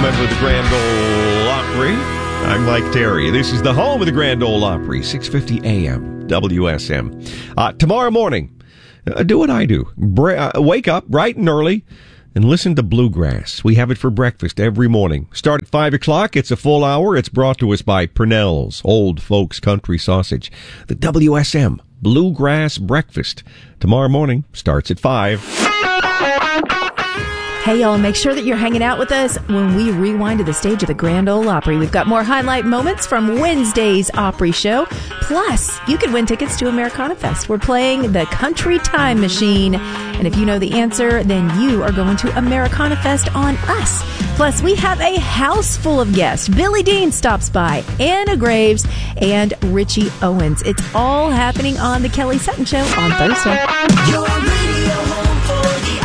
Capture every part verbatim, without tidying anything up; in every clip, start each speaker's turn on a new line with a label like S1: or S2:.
S1: member of the Grand Ole Opry. I'm Mike Terry. This is the home of the Grand Ole Opry, six fifty A M, W S M. Uh, tomorrow morning, uh, do what I do. Bra- uh, wake up bright and early and listen to Bluegrass. We have it for breakfast every morning. Start at five o'clock. It's a full hour. It's brought to us by Purnell's Old Folks Country Sausage. The W S M Bluegrass Breakfast. Tomorrow morning starts at five.
S2: Hey, y'all, make sure that you're hanging out with us when we rewind to the stage of the Grand Ole Opry. We've got more highlight moments from Wednesday's Opry show. Plus, you could win tickets to Americana Fest. We're playing the Country Time Machine. And if you know the answer, then you are going to Americana Fest on us. Plus, we have a house full of guests. Billy Dean stops by, Anna Graves, and Richie Owens. It's all happening on The Kelly Sutton Show on Thursday.
S3: Your radio home for the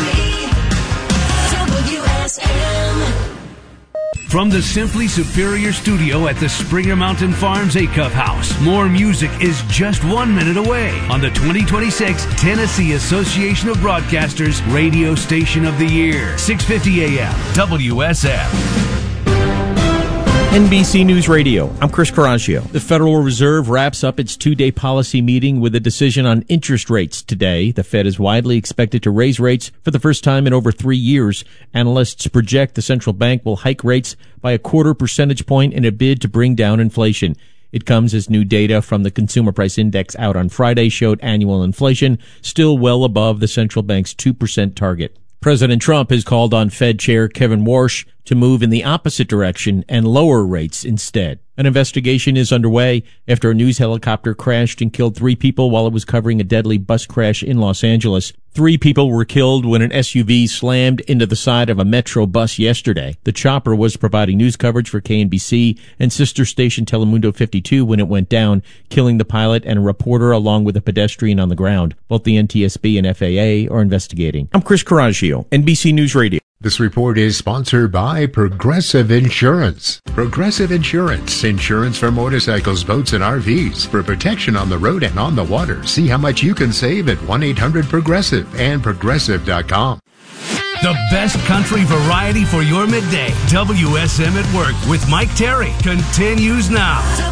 S3: From the Simply Superior studio at the Springer Mountain Farms Acuff House, more music is just one minute away on the twenty twenty-six Tennessee Association of Broadcasters Radio Station of the Year, six fifty A M, W S M.
S4: N B C News Radio, I'm Chris Coraggio. The Federal Reserve wraps up its two-day policy meeting with a decision on interest rates today. The Fed is widely expected to raise rates for the first time in over three years. Analysts project the central bank will hike rates by a quarter percentage point in a bid to bring down inflation. It comes as new data from the Consumer Price Index out on Friday showed annual inflation still well above the central bank's two percent target. President Trump has called on Fed Chair Kevin Warsh to move in the opposite direction and lower rates instead. An investigation is underway after a news helicopter crashed and killed three people while it was covering a deadly bus crash in Los Angeles. Three people were killed when an S U V slammed into the side of a Metro bus yesterday. The chopper was providing news coverage for K N B C and sister station Telemundo fifty-two when it went down, killing the pilot and a reporter along with a pedestrian on the ground. Both the N T S B and F A A are investigating. I'm Chris Coraggio, N B C News Radio.
S5: This report is sponsored by Progressive Insurance. Progressive Insurance. Insurance for motorcycles, boats, and R Vs. For protection on the road and on the water. See how much you can save at one eight hundred progressive and progressive dot com.
S3: The best country variety for your midday. W S M at Work with Mike Terry continues now.